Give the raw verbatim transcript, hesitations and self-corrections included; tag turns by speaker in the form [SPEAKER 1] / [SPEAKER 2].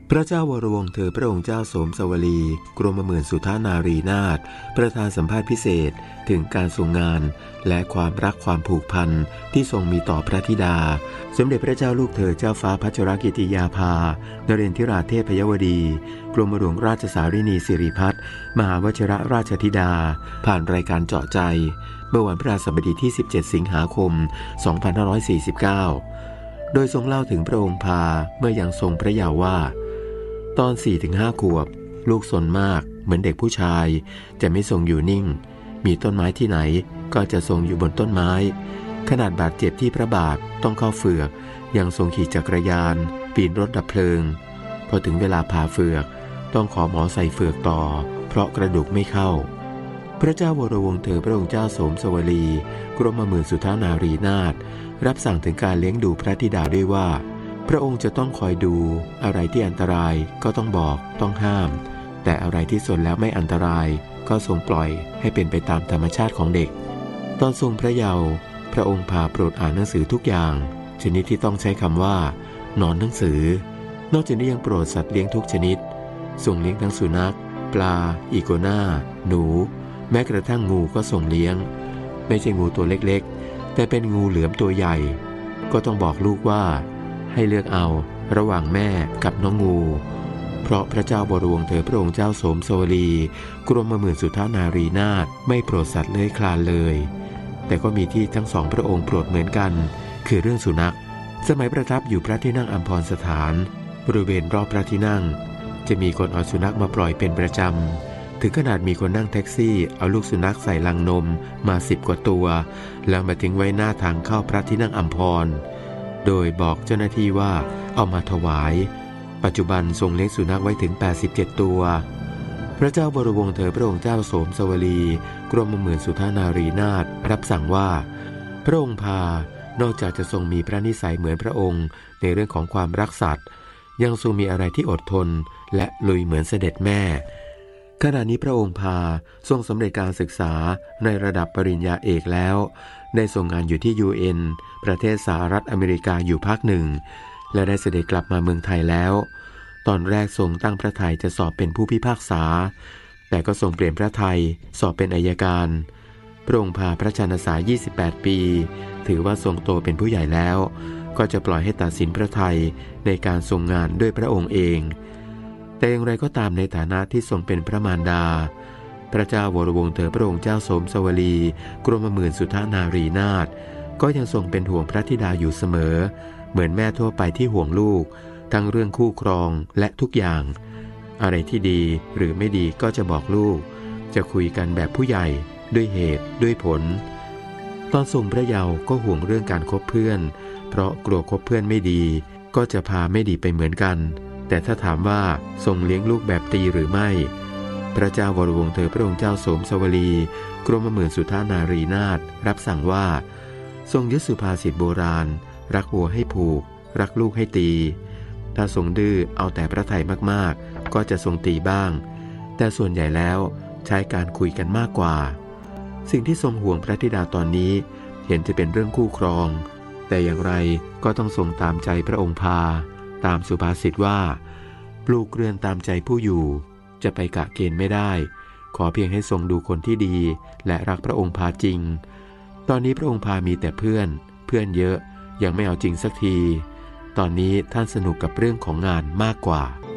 [SPEAKER 1] พระเจ้าวรวงศ์เธอพระองค์เจ้าโสมสวลีกรมหมื่นสุธานารีนาถประธานสัมภาษณ์พิเศษถึงการทรงงานและความรักความผูกพันที่ทรงมีต่อพระธิดาสมเด็จพระเจ้าลูกเธอเจ้าฟ้าพัชรกิติยาภานเรนทิราเทพยวดีกรมหลวงราชสารินีสิริพัฒน์มหาวชิรราชธิดาผ่านรายการเจาะใจเมื่อวันพฤหัสบดีที่สิบเจ็ดสิงหาคมสองพันห้าร้อยสี่สิบเก้าโดยทรงเล่าถึงพระองค์พาเมื่อยังทรงพระเยาว์ว่าตอน สี่ถึงห้า ขวบลูกซนมากเหมือนเด็กผู้ชายจะไม่ทรงอยู่นิ่งมีต้นไม้ที่ไหนก็จะทรงอยู่บนต้นไม้ขนาดบาดเจ็บที่พระบาทต้องเข้าเฝือกยังทรงขี่จักรยานปีนรถดับเพลิงพอถึงเวลาผ่าเฝือกต้องขอหมอใส่เฝือกต่อเพราะกระดูกไม่เข้าพระเจ้าวรวงศ์เธอพระองค์เจ้าโสมสวลีกรมหมื่นสุธานารีนาถรับสั่งถึงการเลี้ยงดูพระธิดาด้วยว่าพระองค์จะต้องคอยดูอะไรที่อันตรายก็ต้องบอกต้องห้ามแต่อะไรที่สนแล้วไม่อันตรายก็ทรงปล่อยให้เป็นไปตามธรรมชาติของเด็กตอนทรงพระเยาว์พระองค์พาโปรดอ่านหนังสือทุกอย่างชนิดที่ต้องใช้คำว่านอนหนังสือนอกจากนี้ยังโปรดสัตว์เลี้ยงทุกชนิดทรงเลี้ยงทั้งสุนัขปลาอีโกน่าหนูแม้กระทั่งงูก็ทรงเลี้ยงไม่ใช่งูตัวเล็กๆแต่เป็นงูเหลือมตัวใหญ่ก็ต้องบอกลูกว่าให้เลือกเอาระหว่างแม่กับน้องงูเพราะพระเจ้าบรวงเธอพระองค์เจ้าโสมสวลีกรมหมื่นสุธานารีนาถไม่โปรดสัตว์เลื้อยคลานเลยแต่ก็มีที่ทั้งสองพระองค์โปรดเหมือนกันคือเรื่องสุนัขสมัยประทับอยู่พระที่นั่งอัมพรสถานบริเวณรอบพระที่นั่งจะมีคนเอาสุนัขมาปล่อยเป็นประจำถึงขนาดมีคนนั่งแท็กซี่เอาลูกสุนัขใส่ลังนมมาสิบกว่าตัวแล้วมาทิ้งไว้หน้าทางเข้าพระที่นั่งอัมพรโดยบอกเจ้าหน้าที่ว่าเอามาถวายปัจจุบันทรงเลี้ยงสุนัขไว้ถึงแปดสิบเจ็ดตัวพระเจ้าบรวงศ์เธอพระองค์เจ้าโสมสวลีกรมหมื่นสุธานารีนาถรับสั่งว่าพระองค์พานอกจากจะทรงมีพระนิสัยเหมือนพระองค์ในเรื่องของความรักสัตว์ยังทรงมีอะไรที่อดทนและลุยเหมือนเสด็จแม่ขณะนี้พระองค์พาทรงสำเร็จการศึกษาในระดับปริญญาเอกแล้วได้ทรงงานอยู่ที่ ยู เอ็น ประเทศสหรัฐอเมริกาอยู่พักหนึ่งและได้เสด็จกลับมาเมืองไทยแล้วตอนแรกทรงตั้งพระทัยจะสอบเป็นผู้พิพากษาแต่ก็ทรงเปลี่ยนพระทัยสอบเป็นอัยการพระองค์พาพระชนสายยี่สิบแปดปีถือว่าทรงโตเป็นผู้ใหญ่แล้วก็จะปล่อยให้ตัดสินพระทัยในการทรงงานด้วยพระองค์เองแต่อย่างไรก็ตามในฐานะที่ทรงเป็นพระมารดาพระเจ้าวรวงศ์เธอพระองค์เจ้าโสมสวลีกรมหมื่นสุธานารีนาถก็ยังทรงเป็นห่วงพระธิดาอยู่เสมอเหมือนแม่ทั่วไปที่ห่วงลูกทั้งเรื่องคู่ครองและทุกอย่างอะไรที่ดีหรือไม่ดีก็จะบอกลูกจะคุยกันแบบผู้ใหญ่ด้วยเหตุด้วยผลตอนทรงพระเยาว์ก็ห่วงเรื่องการคบเพื่อนเพราะกลัวคบเพื่อนไม่ดีก็จะพาไม่ดีไปเหมือนกันแต่ถ้าถามว่าทรงเลี้ยงลูกแบบตีหรือไม่พระเจ้าวรวงศ์เธอพระองค์เจ้าโสมสวลีกรมหมื่นสุธานารีนาถรับสั่งว่าทรงยึดสุภาษิตโบราณรักวัวให้ผูกรักลูกให้ตีถ้าทรงดื้อเอาแต่พระทัยมากๆก็จะทรงตีบ้างแต่ส่วนใหญ่แล้วใช้การคุยกันมากกว่าสิ่งที่ทรงห่วงพระธิดาตอนนี้เห็นจะเป็นเรื่องคู่ครองแต่อย่างไรก็ต้องทรงตามใจพระองค์พาตามสุภาษิตว่าปลูกเรือนตามใจผู้อยู่จะไปกะเกณฑ์ไม่ได้ขอเพียงให้ทรงดูคนที่ดีและรักพระองค์พาจริงตอนนี้พระองค์พามีแต่เพื่อนเพื่อนเยอะยังไม่เอาจริงสักทีตอนนี้ท่านสนุกกับเรื่องของงานมากกว่า